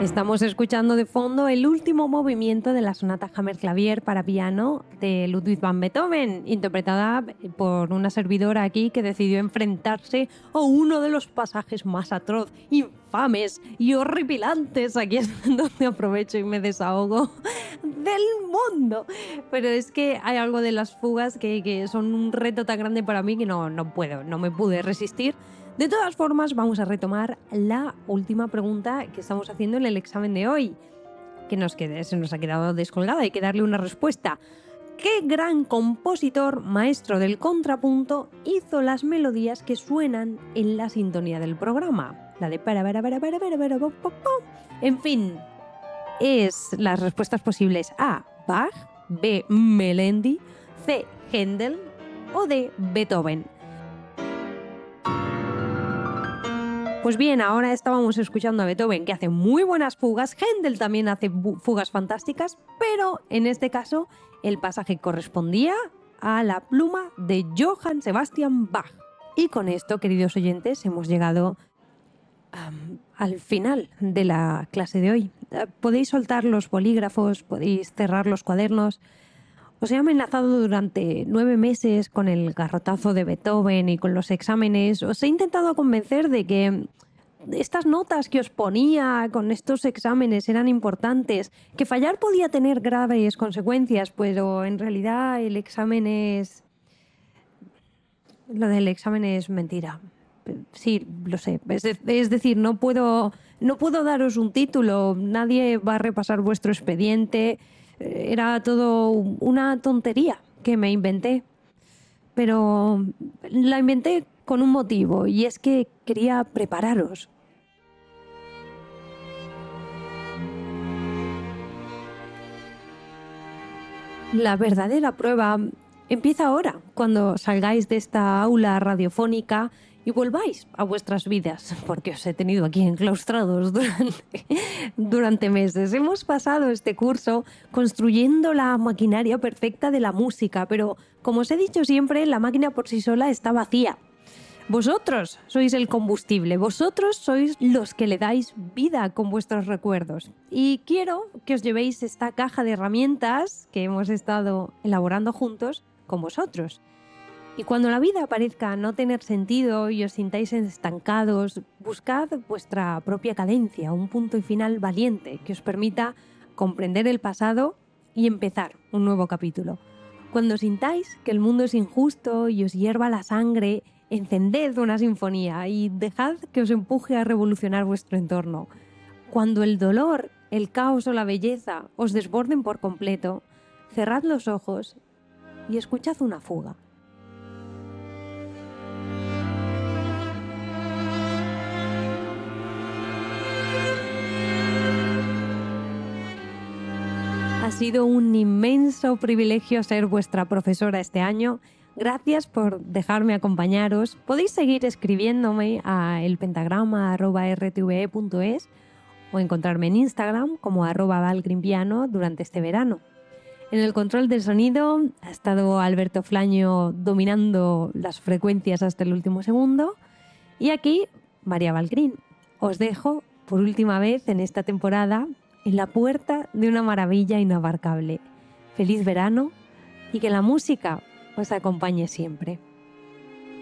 Estamos escuchando de fondo el último movimiento de la sonata Hammerklavier para piano de Ludwig van Beethoven, interpretada por una servidora aquí que decidió enfrentarse a uno de los pasajes más atroz, infames y horripilantes, aquí es donde aprovecho y me desahogo, del mundo. Pero es que hay algo de las fugas que son un reto tan grande para mí que no me pude resistir. De todas formas, vamos a retomar la última pregunta que estamos haciendo en el examen de hoy, que se nos ha quedado descolgada, hay que darle una respuesta. ¿Qué gran compositor, maestro del contrapunto, hizo las melodías que suenan en la sintonía del programa? La de En fin, las respuestas posibles: A, Bach, B, Melendi, C, Händel o D, Beethoven. Pues bien, ahora estábamos escuchando a Beethoven, que hace muy buenas fugas. Händel también hace fugas fantásticas, pero en este caso el pasaje correspondía a la pluma de Johann Sebastian Bach. Y con esto, queridos oyentes, hemos llegado al final de la clase de hoy. Podéis soltar los bolígrafos, podéis cerrar los cuadernos. Os he amenazado durante 9 meses con el garrotazo de Beethoven y con los exámenes. Os he intentado convencer de que estas notas que os ponía con estos exámenes eran importantes, que fallar podía tener graves consecuencias, pero en realidad lo del examen es mentira. Sí, lo sé. Es decir, no puedo daros un título, nadie va a repasar vuestro expediente. Era todo una tontería que me inventé. Pero la inventé con un motivo, y es que quería prepararos. La verdadera prueba empieza ahora, cuando salgáis de esta aula radiofónica y volváis a vuestras vidas, porque os he tenido aquí enclaustrados durante meses. Hemos pasado este curso construyendo la maquinaria perfecta de la música, pero como os he dicho siempre, la máquina por sí sola está vacía. Vosotros sois el combustible, vosotros sois los que le dais vida con vuestros recuerdos. Y quiero que os llevéis esta caja de herramientas que hemos estado elaborando juntos con vosotros. Y cuando la vida parezca no tener sentido y os sintáis estancados, buscad vuestra propia cadencia, un punto y final valiente que os permita comprender el pasado y empezar un nuevo capítulo. Cuando sintáis que el mundo es injusto y os hierva la sangre, encended una sinfonía y dejad que os empuje a revolucionar vuestro entorno. Cuando el dolor, el caos o la belleza os desborden por completo, cerrad los ojos y escuchad una fuga. Ha sido un inmenso privilegio ser vuestra profesora este año. Gracias por dejarme acompañaros. Podéis seguir escribiéndome a elpentagrama@rtve.es o encontrarme en Instagram como @valgrimpiano durante este verano. En el control del sonido ha estado Alberto Flaño dominando las frecuencias hasta el último segundo. Y aquí, María Valgrín. Os dejo por última vez en esta temporada en la puerta de una maravilla inabarcable. Feliz verano y que la música os acompañe siempre.